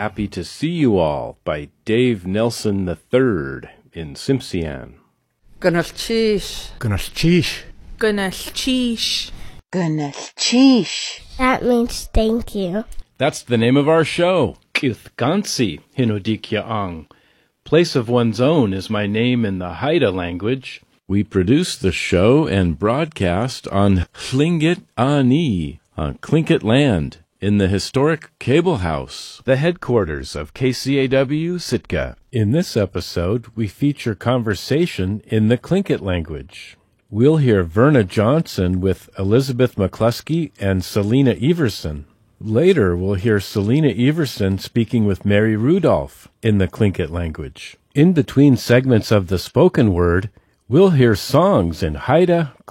Happy to See You All by Dave Nelson III in Tsimshian. Gunalchish. Gunalchish. Gunalchish. Gunalchish. That means thank you. That's the name of our show. Kithgansi Hinodikya Ang. Place of One's Own is my name in the Haida language. We produce the show and broadcast on Tlingit Ani, on Tlingit land, in the historic Cable House, the headquarters of KCAW Sitka. In this episode, we feature conversation in the Tlingit language. We'll hear Verna Johnson with Elizabeth McCluskey and Selena Everson. Later, we'll hear Selena Everson speaking with Mary Rudolph in the Tlingit language. In between segments of the spoken word, we'll hear songs in Haida,